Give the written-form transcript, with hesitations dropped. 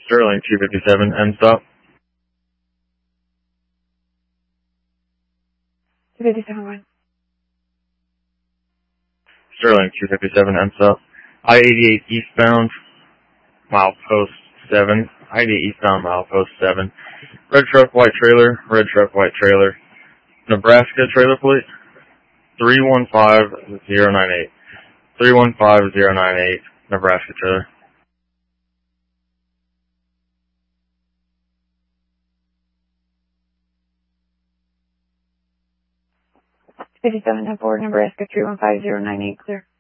Sterling 257, end stop. 257, go ahead. Sterling 257, end stop. I-88 eastbound, milepost 7. I-88 eastbound, milepost 7. Red truck, white trailer, red truck, white trailer. Nebraska trailer plate, 315098. 315098, Nebraska trailer. 57 10 forward, Nebraska 315098, clear.